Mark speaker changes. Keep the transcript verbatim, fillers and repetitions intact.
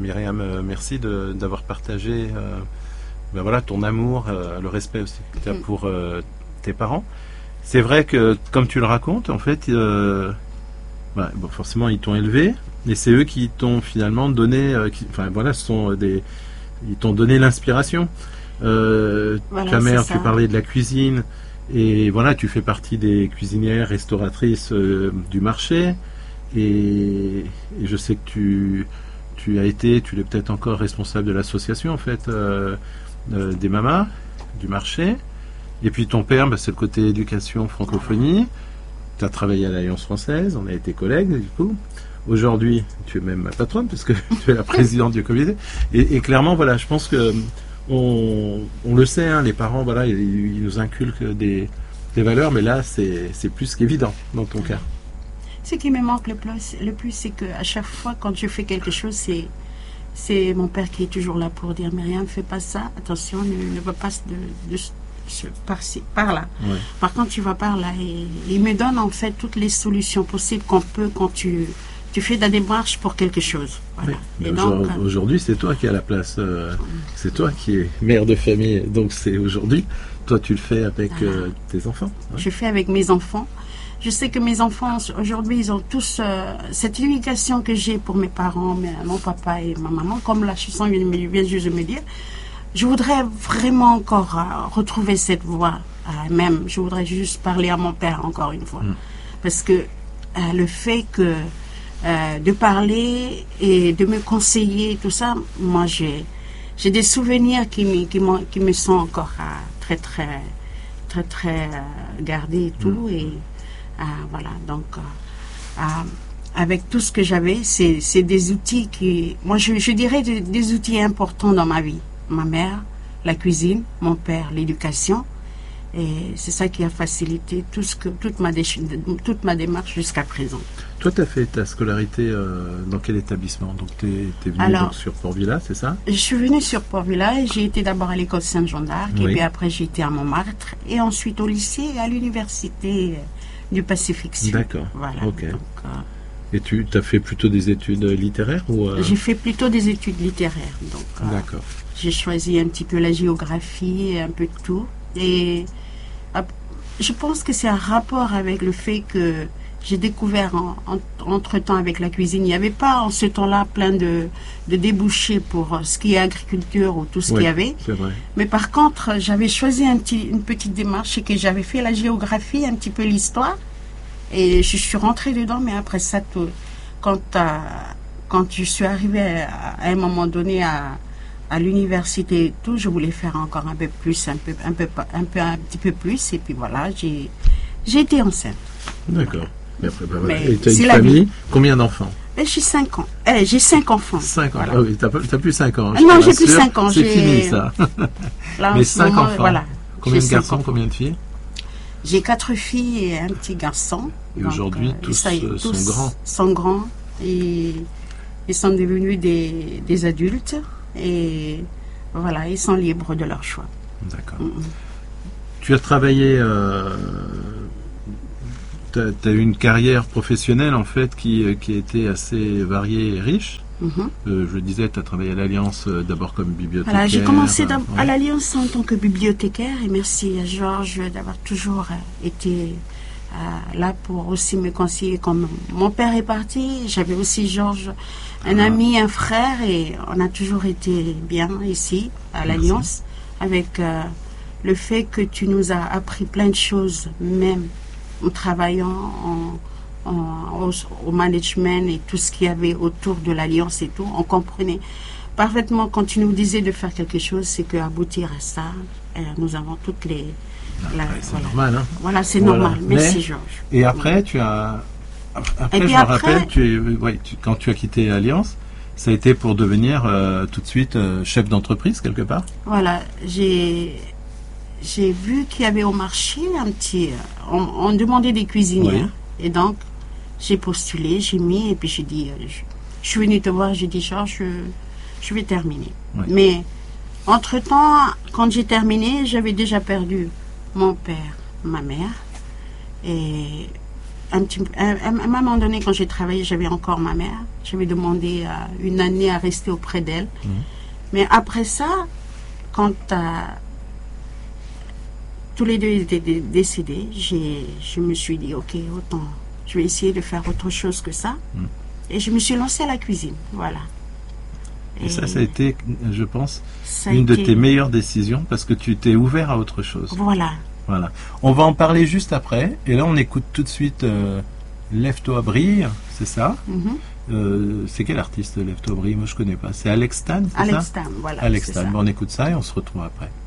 Speaker 1: Myriam, euh, merci de, d'avoir partagé euh, ben voilà, ton amour, euh, le respect aussi que tu as pour euh, tes parents. C'est vrai que, comme tu le racontes, en fait, euh, ben, bon, forcément, ils t'ont élevé, et c'est eux qui t'ont finalement donné, euh, qui, enfin voilà, ce sont des, ils t'ont donné l'inspiration. Euh,
Speaker 2: Voilà,
Speaker 1: ta mère,
Speaker 2: c'est
Speaker 1: tu
Speaker 2: ça.
Speaker 1: parlais de la cuisine, et voilà, tu fais partie des cuisinières restauratrices euh, du marché, et, et je sais que tu, tu as été, tu l'es peut-être encore responsable de l'association en fait, euh, euh, des mamas du marché. Et puis ton père, bah, c'est le côté éducation, francophonie. Tu as travaillé à l'Alliance française, on a été collègues du coup. Aujourd'hui, tu es même ma patronne parce que tu es la présidente du comité. Et, et clairement, voilà, je pense que on, on le sait, hein, les parents, voilà, ils, ils nous inculquent des, des valeurs, mais là, c'est, c'est plus qu'évident dans ton cas.
Speaker 2: Ce qui me manque le plus, le plus c'est qu'à chaque fois, quand je fais quelque chose, c'est, c'est mon père qui est toujours là pour dire Myriam, fais pas ça, attention, ne, ne va pas de, de, de par-ci, par-là.
Speaker 1: Ouais.
Speaker 2: Par contre, tu vas par là. Et il me donne en fait toutes les solutions possibles qu'on peut quand tu, tu fais ta démarche pour quelque chose. Voilà.
Speaker 1: Oui.
Speaker 2: Et
Speaker 1: Aujourd'hui,
Speaker 2: donc,
Speaker 1: aujourd'hui, c'est toi qui as la place, euh, c'est toi qui es mère de famille, donc c'est aujourd'hui, toi tu le fais avec euh, tes enfants. Hein.
Speaker 2: Je fais avec mes enfants. Je sais que mes enfants, aujourd'hui, ils ont tous euh, cette éducation que j'ai pour mes parents, mes, mon papa et ma maman. Comme la chanson vient juste de me dire, je voudrais vraiment encore euh, retrouver cette voix. Euh, même, je voudrais juste parler à mon père encore une fois. Mm. Parce que euh, le fait que euh, de parler et de me conseiller, tout ça, moi, j'ai, j'ai des souvenirs qui me, qui, qui me sont encore euh, très, très, très, très euh, gardés et tout. Mm. Et, Ah, voilà, donc euh, euh, avec tout ce que j'avais, c'est, c'est des outils qui, moi je, je dirais des, des outils importants dans ma vie. Ma mère, la cuisine, mon père, l'éducation, et c'est ça qui a facilité tout ce que, toute, ma dé, toute ma démarche jusqu'à présent.
Speaker 1: Toi, tu as fait ta scolarité euh, dans quel établissement? Donc tu es venu
Speaker 2: Alors,
Speaker 1: donc, sur Port-Villa, c'est ça?
Speaker 2: Je suis venue sur Port-Villa et j'ai été d'abord à l'école Saint-Jean d'Arc, oui. Et puis après j'ai été à Montmartre, et ensuite au lycée et à l'université du Pacifique Sud.
Speaker 1: D'accord.
Speaker 2: Voilà.
Speaker 1: Ok.
Speaker 2: Donc, euh,
Speaker 1: et tu as fait plutôt des études littéraires ou euh...
Speaker 2: J'ai fait plutôt des études littéraires. Donc, euh,
Speaker 1: d'accord.
Speaker 2: J'ai choisi un petit peu la géographie, un peu de tout. Et euh, je pense que c'est un rapport avec le fait que j'ai découvert en, en, entre-temps avec la cuisine. Il n'y avait pas en ce temps-là plein de, de débouchés pour ce qui est agriculture ou tout ce
Speaker 1: oui,
Speaker 2: qu'il y avait.
Speaker 1: C'est vrai.
Speaker 2: Mais par contre, j'avais choisi un petit, une petite démarche et que j'avais fait la géographie, un petit peu l'histoire. Et je suis rentrée dedans, mais après ça, tout, quand, euh, quand je suis arrivée à, à un moment donné à, à l'université et tout, je voulais faire encore un peu plus, un peu, un peu, un peu, un petit peu plus. Et puis voilà, j'ai, j'ai été enceinte.
Speaker 1: D'accord. Mais après, bah, voilà.
Speaker 2: Mais
Speaker 1: et tu as une famille, combien d'enfants?
Speaker 2: J'ai cinq ans. Eh, j'ai cinq enfants.
Speaker 1: Cinq ans.
Speaker 2: Voilà.
Speaker 1: Ah oui, t'as, t'as plus cinq ans.
Speaker 2: Ah non, j'ai plus cinq ans.
Speaker 1: C'est
Speaker 2: j'ai...
Speaker 1: fini ça.
Speaker 2: Là,
Speaker 1: mais cinq
Speaker 2: moment,
Speaker 1: enfants.
Speaker 2: Voilà.
Speaker 1: Combien de garçons, combien de filles?
Speaker 2: J'ai quatre filles et un petit garçon.
Speaker 1: Et
Speaker 2: donc,
Speaker 1: aujourd'hui,
Speaker 2: euh,
Speaker 1: tous,
Speaker 2: ça,
Speaker 1: euh, sont
Speaker 2: tous
Speaker 1: grands.
Speaker 2: sont grands et ils sont devenus des, des adultes et voilà, ils sont libres de leur choix.
Speaker 1: D'accord. Mm-hmm. Tu as travaillé, euh, tu as eu une carrière professionnelle en fait qui, qui a été assez variée et riche.
Speaker 2: Mm-hmm.
Speaker 1: Euh, je le disais, tu as travaillé à l'Alliance euh, d'abord comme bibliothécaire.
Speaker 2: Voilà, j'ai commencé
Speaker 1: euh,
Speaker 2: à l'Alliance en tant que bibliothécaire et merci à Georges d'avoir toujours été euh, là pour aussi me conseiller. Comme mon père est parti, j'avais aussi Georges, un ah. ami, un frère et on a toujours été bien ici à l'Alliance avec euh, le fait que tu nous as appris plein de choses, même en travaillant en Au, au management et tout ce qu'il y avait autour de l'Alliance et tout, on comprenait parfaitement quand tu nous disais de faire quelque chose, c'est qu'aboutir à ça, euh, nous avons toutes les...
Speaker 1: La, ouais, c'est voilà. normal, hein.
Speaker 2: Voilà, c'est
Speaker 1: voilà.
Speaker 2: normal. Merci,
Speaker 1: Mais,
Speaker 2: Georges.
Speaker 1: Et après, ouais. tu as... Après, je me
Speaker 2: après,
Speaker 1: rappelle, tu es, ouais, tu, quand tu as quitté l'Alliance, ça a été pour devenir euh, tout de suite euh, chef d'entreprise, quelque part.
Speaker 2: Voilà, j'ai... J'ai vu qu'il y avait au marché un petit... On, on demandait des cuisinières. Oui. Et donc, j'ai postulé, j'ai mis, et puis j'ai dit, je, je suis venue te voir, j'ai dit, Georges, je, je vais terminer. Oui. Mais, entre-temps, quand j'ai terminé, j'avais déjà perdu mon père, ma mère, et un petit, à, à un moment donné, quand j'ai travaillé, j'avais encore ma mère. J'avais demandé euh, une année à rester auprès d'elle. Mmh. Mais après ça, quand euh, tous les deux étaient décédés, j'ai, je me suis dit, ok, autant, je vais essayer de faire autre chose que ça. Mmh. Et je me suis lancée à la cuisine, voilà.
Speaker 1: Et, et ça, ça a été, je pense, une été... de tes meilleures décisions parce que tu t'es ouvert à autre chose.
Speaker 2: Voilà.
Speaker 1: Voilà. On va en parler juste après. Et là, on écoute tout de suite euh, Lève-toi brille, c'est ça? Mm-hmm. euh, C'est quel artiste Lève-toi brille? Moi, je connais pas. C'est Alex Tan, c'est
Speaker 2: Alex
Speaker 1: ça?
Speaker 2: Tan, voilà.
Speaker 1: Alex Tan. Bon, on écoute ça et on se retrouve après.